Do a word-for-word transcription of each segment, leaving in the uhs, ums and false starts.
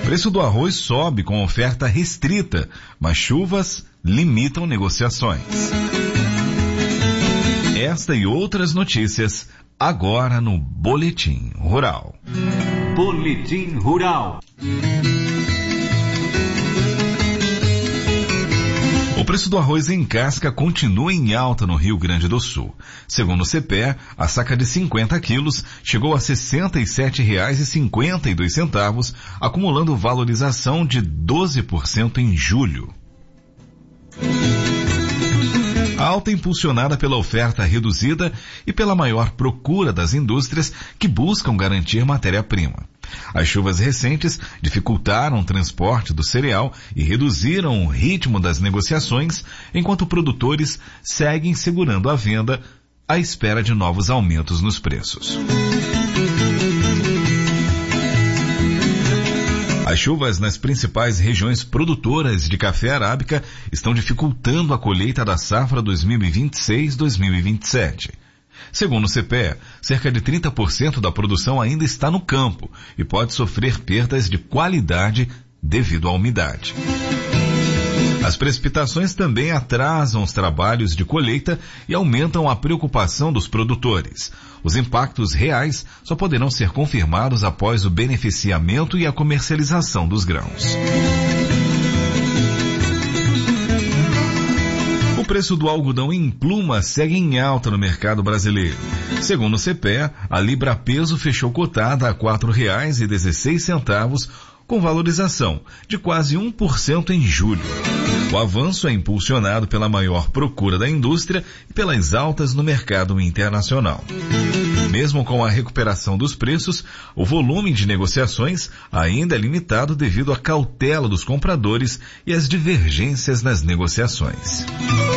Preço do arroz sobe com oferta restrita, mas chuvas limitam negociações. Esta e outras notícias agora no Boletim Rural. Boletim Rural. O preço do arroz em casca continua em alta no Rio Grande do Sul. Segundo o CEPEA, a saca de cinquenta quilos chegou a sessenta e sete reais e cinquenta e dois centavos, acumulando valorização de doze por cento em julho. A alta impulsionada pela oferta reduzida e pela maior procura das indústrias que buscam garantir matéria-prima. As chuvas recentes dificultaram o transporte do cereal e reduziram o ritmo das negociações, enquanto produtores seguem segurando a venda à espera de novos aumentos nos preços. As chuvas nas principais regiões produtoras de café arábica estão dificultando a colheita da safra dois mil e vinte e seis dois mil e vinte e sete. Segundo o CEPEA, cerca de trinta por cento da produção ainda está no campo e pode sofrer perdas de qualidade devido à umidade. As precipitações também atrasam os trabalhos de colheita e aumentam a preocupação dos produtores. Os impactos reais só poderão ser confirmados após o beneficiamento e a comercialização dos grãos. O preço do algodão em pluma segue em alta no mercado brasileiro. Segundo o CEPEA, a libra peso fechou cotada a quatro reais e dezesseis centavos, com valorização de quase um por cento em julho. O avanço é impulsionado pela maior procura da indústria e pelas altas no mercado internacional. Mesmo com a recuperação dos preços, o volume de negociações ainda é limitado devido à cautela dos compradores e às divergências nas negociações.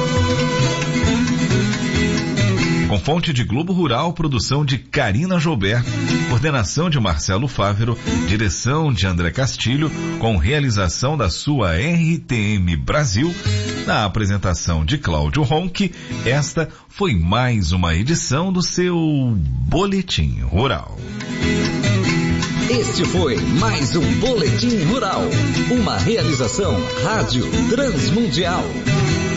Com fonte de Globo Rural, produção de Carina Joubert, coordenação de Marcelo Fávero, direção de André Castilho, com realização da sua R T M Brasil, na apresentação de Cláudio Ronque, esta foi mais uma edição do seu Boletim Rural. Este foi mais um Boletim Rural, uma realização Rádio Transmundial.